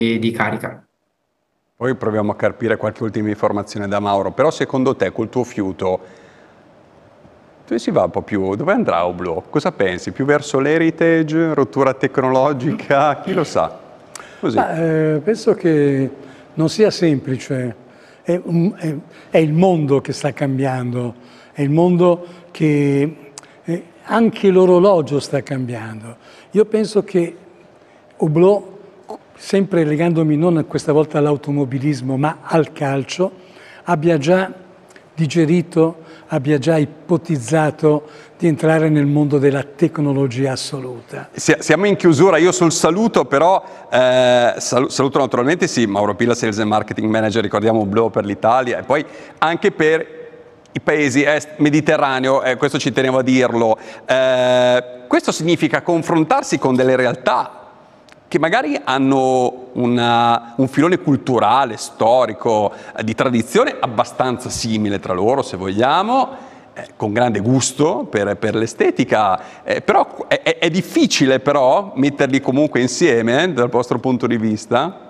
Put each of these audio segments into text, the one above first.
di carica. Poi proviamo a capire qualche ultima informazione da Mauro, però secondo te col tuo fiuto dove si va un po' più? Dove andrà Hublot? Cosa pensi? Più verso l'heritage, rottura tecnologica? Chi lo sa? Così. Penso che non sia semplice, è il mondo che sta cambiando, è il mondo che anche l'orologio sta cambiando. Io penso che Hublot, sempre legandomi non questa volta all'automobilismo ma al calcio, abbia già digerito, abbia già ipotizzato di entrare nel mondo della tecnologia assoluta. Siamo in chiusura, io sul saluto però, saluto naturalmente sì, Mauro Pilla, Sales and Marketing Manager, ricordiamo Hublot per l'Italia e poi anche per i paesi est mediterraneo, questo ci tenevo a dirlo. Questo significa confrontarsi con delle realtà che magari hanno un filone culturale, storico, di tradizione abbastanza simile tra loro, se vogliamo, con grande gusto per l'estetica, però è difficile però metterli comunque insieme dal vostro punto di vista?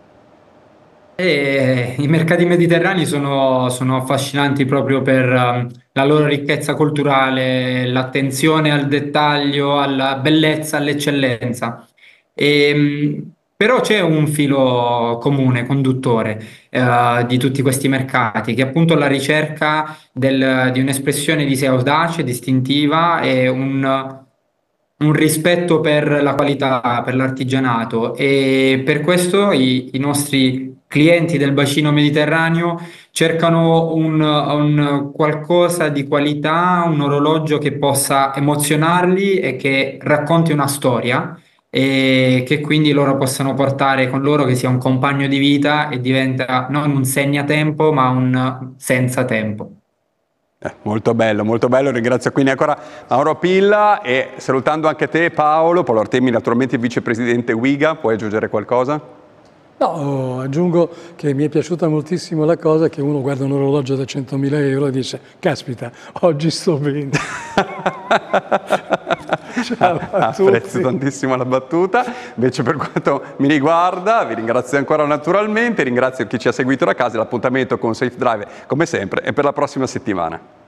I mercati mediterranei sono affascinanti proprio per la loro ricchezza culturale, l'attenzione al dettaglio, alla bellezza, all'eccellenza. Però c'è un filo comune, conduttore, di tutti questi mercati, che è appunto la ricerca di un'espressione di sé audace, distintiva e un rispetto per la qualità, per l'artigianato e per questo i nostri clienti del bacino mediterraneo cercano un qualcosa di qualità, un orologio che possa emozionarli e che racconti una storia e che quindi loro possano portare con loro, che sia un compagno di vita e diventa non un segnatempo ma un senza tempo. Molto bello, ringrazio quindi ancora Mauro Pilla e salutando anche te Paolo Artemi, naturalmente il vicepresidente WIGA, puoi aggiungere qualcosa? No, aggiungo che mi è piaciuta moltissimo la cosa che uno guarda un orologio da 100.000 euro e dice caspita, oggi sto bene. Ciao a tutti. Apprezzo tantissimo la battuta, invece per quanto mi riguarda vi ringrazio ancora naturalmente, ringrazio chi ci ha seguito da casa, l'appuntamento con Safe Drive come sempre è per la prossima settimana.